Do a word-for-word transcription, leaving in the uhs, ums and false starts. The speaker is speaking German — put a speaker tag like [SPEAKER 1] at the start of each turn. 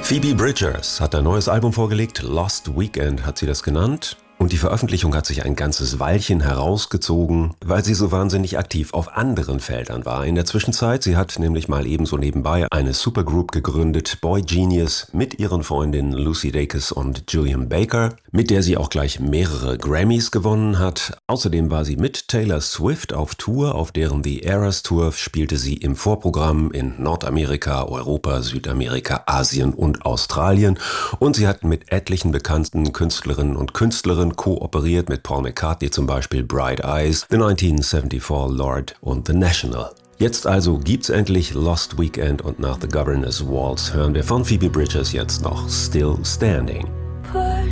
[SPEAKER 1] Phoebe Bridgers hat ein neues Album vorgelegt, Lost Weekend hat sie das genannt. Und die Veröffentlichung hat sich ein ganzes Weilchen herausgezogen, weil sie so wahnsinnig aktiv auf anderen Feldern war. In der Zwischenzeit, sie hat nämlich mal ebenso nebenbei eine Supergroup gegründet, Boy Genius, mit ihren Freundinnen Lucy Dacus und Julian Baker, mit der sie auch gleich mehrere Grammys gewonnen hat. Außerdem war sie mit Taylor Swift auf Tour, auf deren The Eras Tour spielte sie im Vorprogramm in Nordamerika, Europa, Südamerika, Asien und Australien. Und sie hat mit etlichen bekannten Künstlerinnen und Künstlern kooperiert, mit Paul McCartney zum Beispiel, Bright Eyes, The neunzehnhundertvierundsiebzig Lord und The National. Jetzt also gibt's endlich Lost Weekend und nach The Governor's Waltz hören wir von Phoebe Bridgers jetzt noch Still Standing.